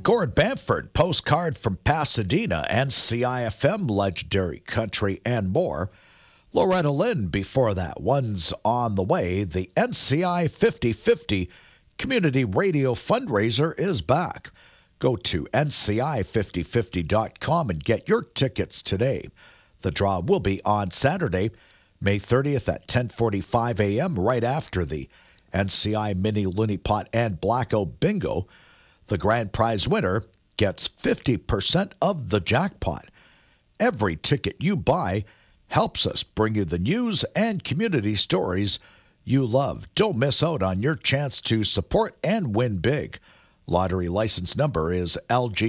Gord Bamford, postcard from Pasadena, NCIFM, Legendary Country, and more. Loretta Lynn before that. One's on the way. The NCI 50/50 Community Radio Fundraiser is back. Go to NCI5050.com and get your tickets today. The draw will be on Saturday, May 30th at 10:45 a.m. right after the NCI Mini Looney Pot and Blackout Bingo. The grand prize winner gets 50% of the jackpot. Every ticket you buy helps us bring you the news and community stories you love. Don't miss out on your chance to support and win big. Lottery license number is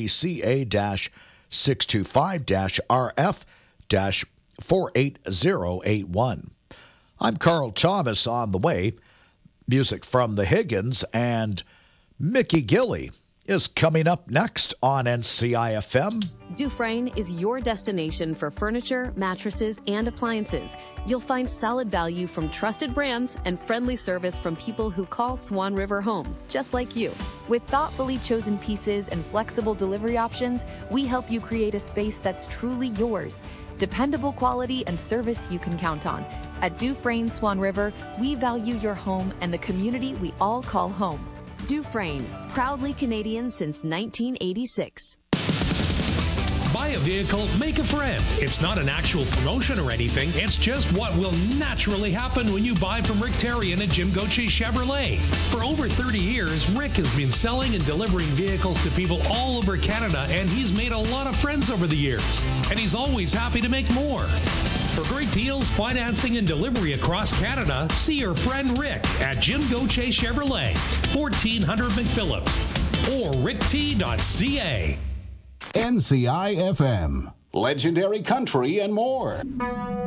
LGCA-625-RF-48081. I'm Carl Thomas on the way. Music from the Higgins and Mickey Gilley is coming up next on NCIFM. Dufresne is your destination for furniture, mattresses, and appliances. You'll find solid value from trusted brands and friendly service from people who call Swan River home, just like you. With thoughtfully chosen pieces and flexible delivery options, we help you create a space that's truly yours. Dependable quality and service you can count on. At Dufresne Swan River, we value your home and the community we all call home. Dufresne, proudly Canadian since 1986. Buy a vehicle, make a friend. It's not an actual promotion or anything. It's just what will naturally happen when you buy from Rick Terrian at Jim Gauthier Chevrolet. For over 30 years, Rick has been selling and delivering vehicles to people all over Canada, and he's made a lot of friends over the years. And he's always happy to make more. For great deals, financing, and delivery across Canada, see your friend Rick at Jim Gauthier Chevrolet, 1400 McPhillips, or rickt.ca. NCI FM, Legendary Country, and more.